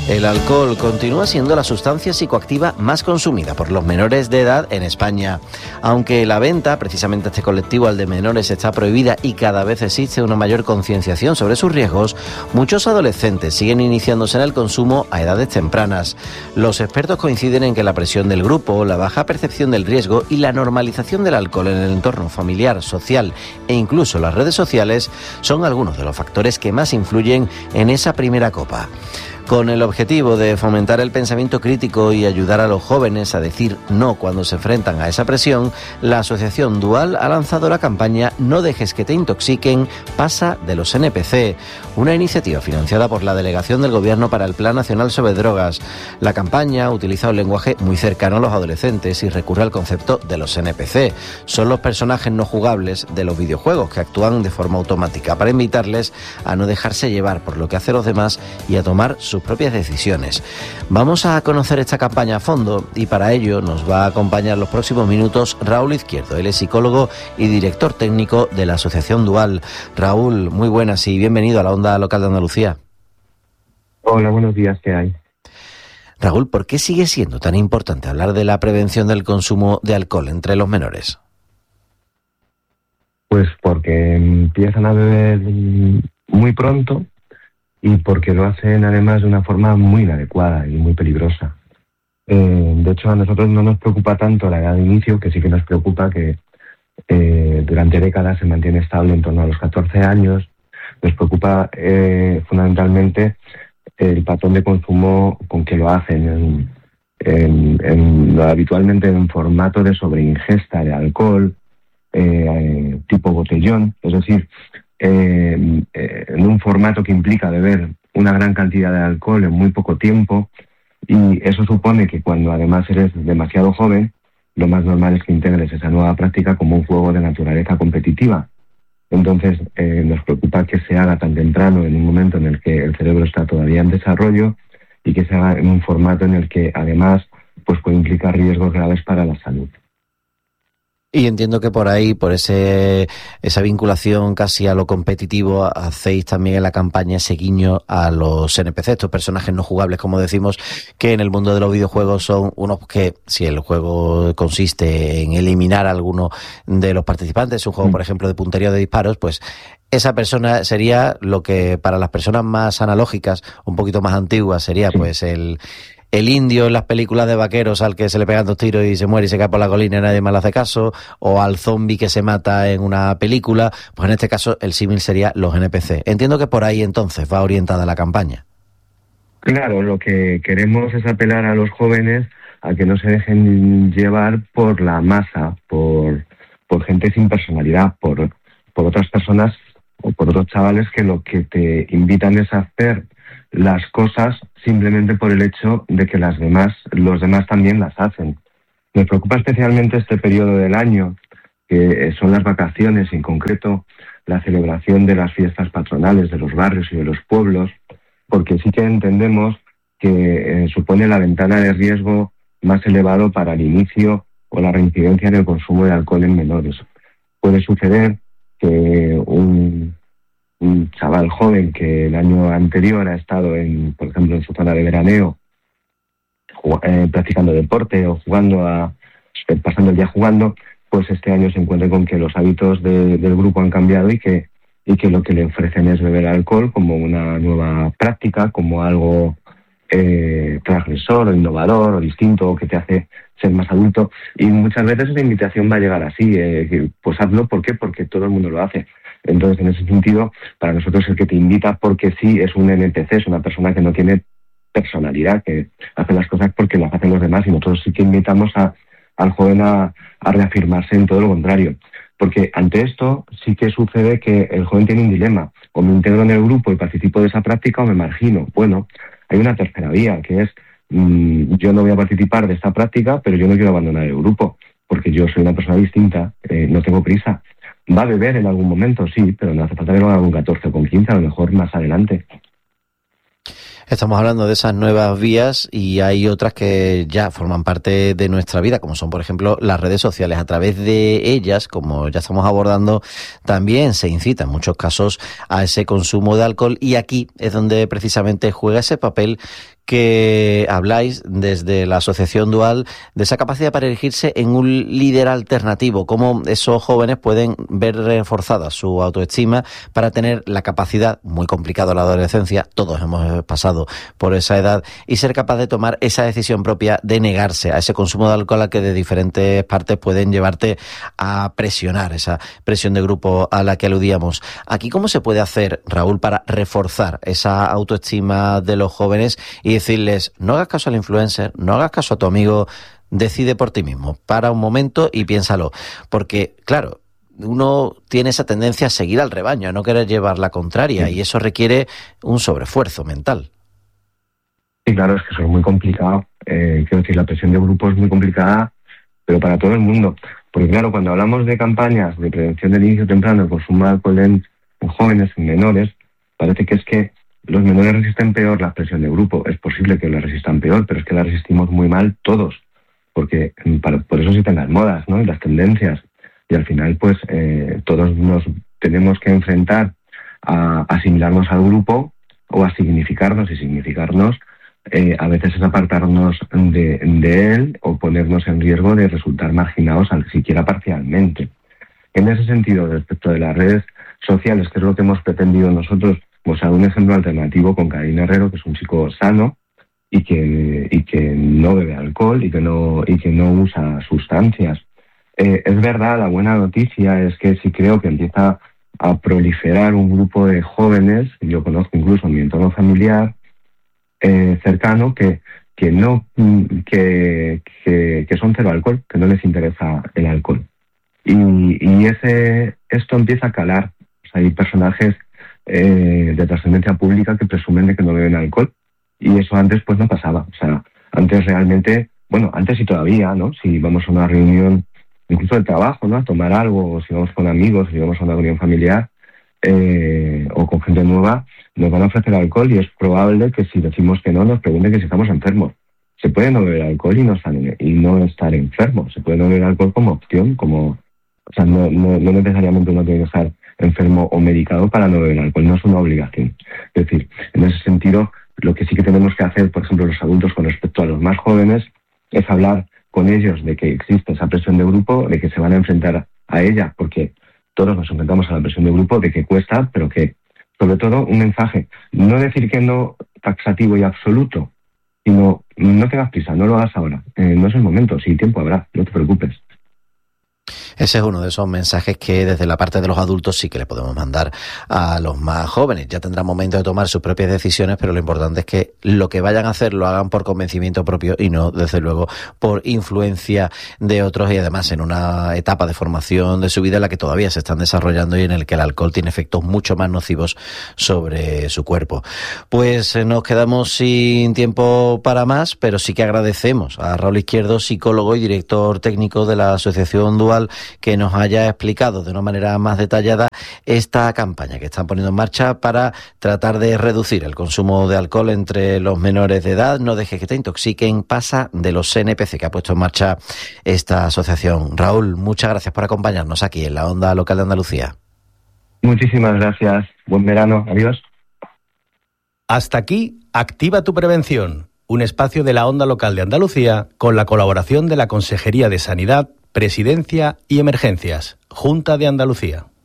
El alcohol continúa siendo la sustancia psicoactiva más consumida por los menores de edad en España. Aunque la venta, precisamente a este colectivo, al de menores, está prohibida y cada vez existe una mayor concienciación sobre sus riesgos, muchos adolescentes siguen iniciándose en el consumo a edades tempranas. Los expertos coinciden en que la presión del grupo, la baja percepción del riesgo y la normalización del alcohol en el entorno familiar, social e incluso las redes sociales son algunos de los factores que más influyen en esa primera copa. Con el objetivo de fomentar el pensamiento crítico y ayudar a los jóvenes a decir no cuando se enfrentan a esa presión, la Asociación Dual ha lanzado la campaña No dejes que te intoxiquen, pasa de los NPC, una iniciativa financiada por la Delegación del Gobierno para el Plan Nacional sobre Drogas. La campaña utiliza un lenguaje muy cercano a los adolescentes y recurre al concepto de los NPC. Son los personajes no jugables de los videojuegos que actúan de forma automática para invitarles a no dejarse llevar por lo que hacen los demás y a tomar sus propias decisiones. Vamos a conocer esta campaña a fondo y para ello nos va a acompañar los próximos minutos Raúl Izquierdo. Él es psicólogo y director técnico de la Asociación Dual. Raúl, muy buenas y bienvenido a la Onda Local de Andalucía. Hola, buenos días, ¿qué hay? Raúl, ¿por qué sigue siendo tan importante hablar de la prevención del consumo de alcohol entre los menores? Pues porque empiezan a beber muy pronto y porque lo hacen además de una forma muy inadecuada y muy peligrosa. De hecho, a nosotros no nos preocupa tanto la edad de inicio, que sí que nos preocupa que durante décadas se mantiene estable en torno a los 14 años. Nos preocupa fundamentalmente el patrón de consumo con que lo hacen, habitualmente en formato de sobreingesta de alcohol, tipo botellón, es decir, en un formato que implica beber una gran cantidad de alcohol en muy poco tiempo, y eso supone que cuando además eres demasiado joven, lo más normal es que integres esa nueva práctica como un juego de naturaleza competitiva. Entonces nos preocupa que se haga tan temprano, en un momento en el que el cerebro está todavía en desarrollo, y que se haga en un formato en el que además pues puede implicar riesgos graves para la salud. Y entiendo que por ahí, por esa vinculación casi a lo competitivo, hacéis también en la campaña ese guiño a los NPC, estos personajes no jugables, como decimos, que en el mundo de los videojuegos son unos que, si el juego consiste en eliminar a alguno de los participantes, un juego, por ejemplo, de puntería de disparos, pues esa persona sería lo que para las personas más analógicas, un poquito más antiguas, sería pues el indio en las películas de vaqueros al que se le pegan 2 tiros y se muere y se cae por la colina y nadie más le hace caso, o al zombie que se mata en una película, pues en este caso el símil sería los NPC. Entiendo que por ahí entonces va orientada la campaña. Claro, lo que queremos es apelar a los jóvenes a que no se dejen llevar por la masa, por gente sin personalidad, por otras personas o por otros chavales que lo que te invitan es a hacer las cosas simplemente por el hecho de que los demás también las hacen. Me preocupa especialmente este periodo del año, que son las vacaciones, en concreto la celebración de las fiestas patronales de los barrios y de los pueblos, porque sí que entendemos que supone la ventana de riesgo más elevado para el inicio o la reincidencia en el consumo de alcohol en menores. Puede suceder que un chaval joven que el año anterior ha estado por ejemplo, en su zona de veraneo, practicando deporte o pasando el día jugando, pues este año se encuentre con que los hábitos del grupo han cambiado y que lo que le ofrecen es beber alcohol como una nueva práctica, como algo transgresor o innovador o distinto, o que te hace ser más adulto. Y muchas veces esa invitación va a llegar así, pues hazlo. ¿Por qué? Porque todo el mundo lo hace. Entonces, en ese sentido, para nosotros el que te invita porque sí es un NPC, es una persona que no tiene personalidad, que hace las cosas porque las hacen los demás, y nosotros sí que invitamos al joven a reafirmarse en todo lo contrario. Porque ante esto sí que sucede que el joven tiene un dilema: o me integro en el grupo y participo de esa práctica o me margino. Bueno, hay una tercera vía, que es yo no voy a participar de esta práctica, pero yo no quiero abandonar el grupo, porque yo soy una persona distinta, no tengo prisa. Va a beber en algún momento, sí, pero no hace falta que lo haga con 14 o con 15, a lo mejor más adelante. Estamos hablando de esas nuevas vías y hay otras que ya forman parte de nuestra vida, como son, por ejemplo, las redes sociales. A través de ellas, como ya estamos abordando, también se incita en muchos casos a ese consumo de alcohol, y aquí es donde precisamente juega ese papel que habláis desde la Asociación Dual de esa capacidad para erigirse en un líder alternativo, cómo esos jóvenes pueden ver reforzada su autoestima para tener la capacidad, muy complicado la adolescencia, todos hemos pasado por esa edad, y ser capaz de tomar esa decisión propia de negarse a ese consumo de alcohol al que de diferentes partes pueden llevarte a presionar, esa presión de grupo a la que aludíamos. Aquí, ¿cómo se puede hacer, Raúl, para reforzar esa autoestima de los jóvenes y decirles, no hagas caso al influencer, no hagas caso a tu amigo, decide por ti mismo, para un momento y piénsalo? Porque, claro, uno tiene esa tendencia a seguir al rebaño, a no querer llevar la contraria, y eso requiere un sobreesfuerzo mental. Sí, claro, es que eso es muy complicado. Quiero decir, la presión de grupo es muy complicada, pero para todo el mundo. Porque, claro, cuando hablamos de campañas de prevención del inicio temprano del consumo de alcohol en jóvenes, en menores, parece que es que los menores resisten peor la presión de grupo. Es posible que la resistan peor, pero es que la resistimos muy mal todos, porque por eso existen las modas, ¿no?, y las tendencias. Y al final, pues, todos nos tenemos que enfrentar a asimilarnos al grupo o a significarnos, y significarnos a veces es apartarnos de él o ponernos en riesgo de resultar marginados, siquiera parcialmente. En ese sentido, respecto de las redes sociales, que es lo que hemos pretendido nosotros, pues a un ejemplo alternativo con Karim Herrero, que es un chico sano y que no bebe alcohol y que no usa sustancias. Es verdad, la buena noticia es que sí creo que empieza a proliferar un grupo de jóvenes, yo conozco incluso en mi entorno familiar cercano, que son cero alcohol, que no les interesa el alcohol. Y esto empieza a calar. O sea, hay personajes de trascendencia pública que presumen de que no beben alcohol, y eso antes pues no pasaba. O sea, antes realmente, bueno, antes sí todavía, ¿no? Si vamos a una reunión, incluso de trabajo, ¿no?, a tomar algo, o si vamos con amigos, si vamos a una reunión familiar o con gente nueva, nos van a ofrecer alcohol, y es probable que si decimos que no, nos pregunten que si estamos enfermos. Se puede no beber alcohol y no estar enfermo. Se puede no beber alcohol como opción, o sea, no necesariamente uno tiene que estar enfermo o medicado para no beber alcohol, no es una obligación. Es decir, en ese sentido, lo que sí que tenemos que hacer, por ejemplo, los adultos con respecto a los más jóvenes, es hablar con ellos de que existe esa presión de grupo, de que se van a enfrentar a ella, porque todos nos enfrentamos a la presión de grupo, de que cuesta, pero que, sobre todo, un mensaje, no decir que no taxativo y absoluto, sino no tengas prisa, no lo hagas ahora, no es el momento, si tiempo habrá, no te preocupes. Ese es uno de esos mensajes que desde la parte de los adultos sí que le podemos mandar a los más jóvenes. Ya tendrán momento de tomar sus propias decisiones, pero lo importante es que lo que vayan a hacer lo hagan por convencimiento propio y no, desde luego, por influencia de otros, y además en una etapa de formación de su vida en la que todavía se están desarrollando y en el que el alcohol tiene efectos mucho más nocivos sobre su cuerpo. Pues nos quedamos sin tiempo para más, pero sí que agradecemos a Raúl Izquierdo, psicólogo y director técnico de la Asociación Dual, que nos haya explicado de una manera más detallada esta campaña que están poniendo en marcha para tratar de reducir el consumo de alcohol entre los menores de edad. No dejes que te intoxiquen, pasa de los NPC que ha puesto en marcha esta asociación. Raúl, muchas gracias por acompañarnos aquí en la Onda Local de Andalucía. Muchísimas gracias. Buen verano. Adiós. Hasta aquí, Activa tu Prevención, un espacio de la Onda Local de Andalucía con la colaboración de la Consejería de Sanidad, Presidencia y Emergencias, Junta de Andalucía.